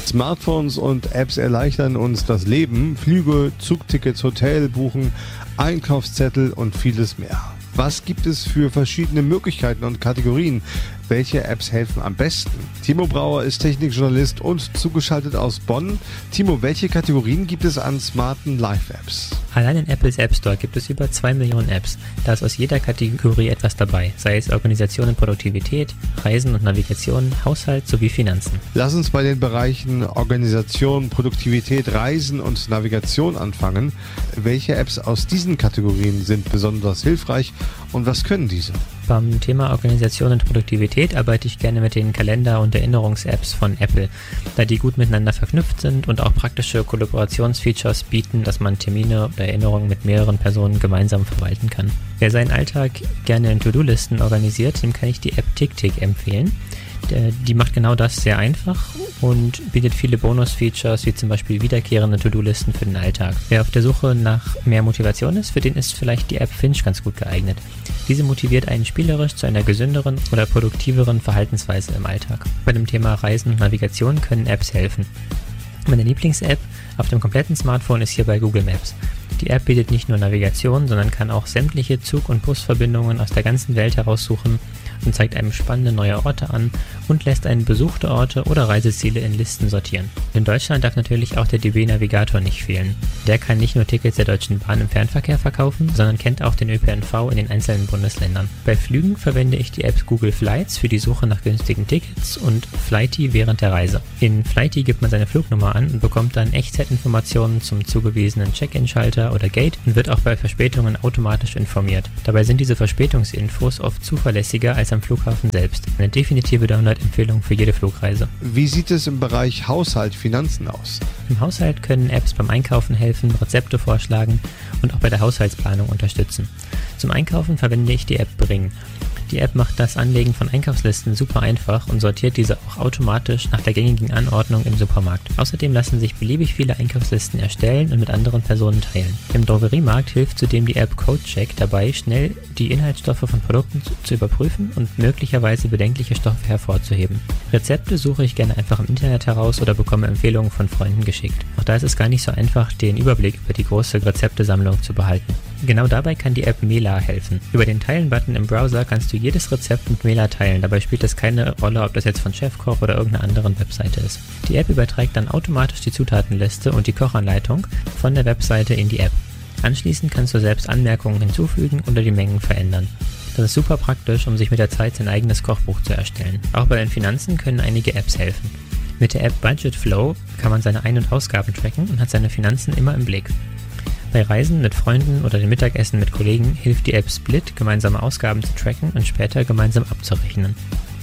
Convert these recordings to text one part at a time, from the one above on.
Smartphones und Apps erleichtern uns das Leben. Flüge, Zugtickets, Hotel buchen, Einkaufszettel und vieles mehr. Was gibt es für verschiedene Möglichkeiten und Kategorien? Welche Apps helfen am besten? Timo Brauer ist Technikjournalist und zugeschaltet aus Bonn. Timo, welche Kategorien gibt es an smarten Live-Apps? Allein in Apples App Store gibt es über 2 Millionen Apps. Da ist aus jeder Kategorie etwas dabei, sei es Organisation und Produktivität, Reisen und Navigation, Haushalt sowie Finanzen. Lass uns bei den Bereichen Organisation, Produktivität, Reisen und Navigation anfangen. Welche Apps aus diesen Kategorien sind besonders hilfreich und was können diese? Beim Thema Organisation und Produktivität arbeite ich gerne mit den Kalender- und Erinnerungs-Apps von Apple, da die gut miteinander verknüpft sind und auch praktische Kollaborationsfeatures bieten, dass man Termine oder Erinnerungen mit mehreren Personen gemeinsam verwalten kann. Wer seinen Alltag gerne in To-Do-Listen organisiert, dem kann ich die App TickTick empfehlen. Die macht genau das sehr einfach und bietet viele Bonus-Features, wie zum Beispiel wiederkehrende To-Do-Listen für den Alltag. Wer auf der Suche nach mehr Motivation ist, für den ist vielleicht die App Finch ganz gut geeignet. Diese motiviert einen spielerisch zu einer gesünderen oder produktiveren Verhaltensweise im Alltag. Bei dem Thema Reisen und Navigation können Apps helfen. Meine Lieblings-App auf dem kompletten Smartphone ist hierbei Google Maps. Die App bietet nicht nur Navigation, sondern kann auch sämtliche Zug- und Busverbindungen aus der ganzen Welt heraussuchen und zeigt einem spannende neue Orte an und lässt einen besuchte Orte oder Reiseziele in Listen sortieren. In Deutschland darf natürlich auch der DB Navigator nicht fehlen. Der kann nicht nur Tickets der Deutschen Bahn im Fernverkehr verkaufen, sondern kennt auch den ÖPNV in den einzelnen Bundesländern. Bei Flügen verwende ich die App Google Flights für die Suche nach günstigen Tickets und Flighty während der Reise. In Flighty gibt man seine Flugnummer an und bekommt dann Echtzeitinformationen zum zugewiesenen Check-in-Schalter oder Gate und wird auch bei Verspätungen automatisch informiert. Dabei sind diese Verspätungsinfos oft zuverlässiger als am Flughafen selbst. Eine definitive Download-Empfehlung für jede Flugreise. Wie sieht es im Bereich Haushalt, Finanzen aus? Im Haushalt können Apps beim Einkaufen helfen, Rezepte vorschlagen und auch bei der Haushaltsplanung unterstützen. Zum Einkaufen verwende ich die App Bring. Die App macht das Anlegen von Einkaufslisten super einfach und sortiert diese auch automatisch nach der gängigen Anordnung im Supermarkt. Außerdem lassen sich beliebig viele Einkaufslisten erstellen und mit anderen Personen teilen. Im Drogeriemarkt hilft zudem die App CodeCheck dabei, schnell die Inhaltsstoffe von Produkten zu überprüfen und möglicherweise bedenkliche Stoffe hervorzuheben. Rezepte suche ich gerne einfach im Internet heraus oder bekomme Empfehlungen von Freunden geschickt. Auch da ist es gar nicht so einfach, den Überblick über die große Rezeptesammlung zu behalten. Genau dabei kann die App Mela helfen. Über den Teilen-Button im Browser kannst du jedes Rezept mit Mela teilen. Dabei spielt es keine Rolle, ob das jetzt von Chefkoch oder irgendeiner anderen Webseite ist. Die App überträgt dann automatisch die Zutatenliste und die Kochanleitung von der Webseite in die App. Anschließend kannst du selbst Anmerkungen hinzufügen oder die Mengen verändern. Das ist super praktisch, um sich mit der Zeit sein eigenes Kochbuch zu erstellen. Auch bei den Finanzen können einige Apps helfen. Mit der App Budgetflow kann man seine Ein- und Ausgaben tracken und hat seine Finanzen immer im Blick. Bei Reisen mit Freunden oder dem Mittagessen mit Kollegen hilft die App Split, gemeinsame Ausgaben zu tracken und später gemeinsam abzurechnen.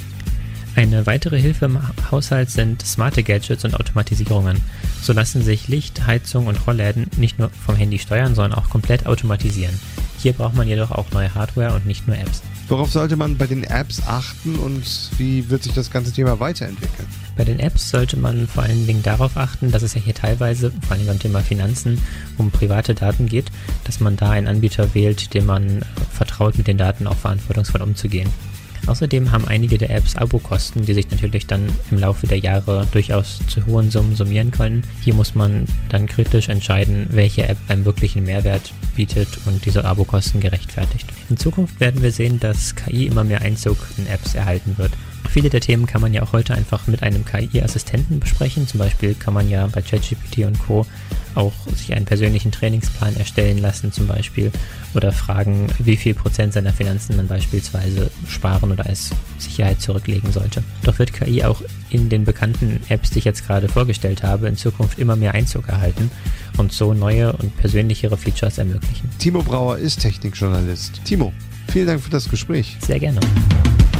Eine weitere Hilfe im Haushalt sind smarte Gadgets und Automatisierungen. So lassen sich Licht, Heizung und Rollläden nicht nur vom Handy steuern, sondern auch komplett automatisieren. Hier braucht man jedoch auch neue Hardware und nicht nur Apps. Worauf sollte man bei den Apps achten und wie wird sich das ganze Thema weiterentwickeln? Bei den Apps sollte man vor allen Dingen darauf achten, dass es ja hier teilweise, vor allem beim Thema Finanzen, um private Daten geht, dass man da einen Anbieter wählt, dem man vertraut, mit den Daten auch verantwortungsvoll umzugehen. Außerdem haben einige der Apps Abokosten, die sich natürlich dann im Laufe der Jahre durchaus zu hohen Summen summieren können. Hier muss man dann kritisch entscheiden, welche App einen wirklichen Mehrwert bietet und diese Abokosten gerechtfertigt. In Zukunft werden wir sehen, dass KI immer mehr Einzug in Apps erhalten wird. Viele der Themen kann man ja auch heute einfach mit einem KI-Assistenten besprechen. Zum Beispiel kann man ja bei ChatGPT und Co. auch sich einen persönlichen Trainingsplan erstellen lassen zum Beispiel oder fragen, wie viel Prozent seiner Finanzen man beispielsweise sparen oder als Sicherheit zurücklegen sollte. Doch wird KI auch in den bekannten Apps, die ich jetzt gerade vorgestellt habe, in Zukunft immer mehr Einzug erhalten und so neue und persönlichere Features ermöglichen. Timo Brauer ist Technikjournalist. Timo, vielen Dank für das Gespräch. Sehr gerne.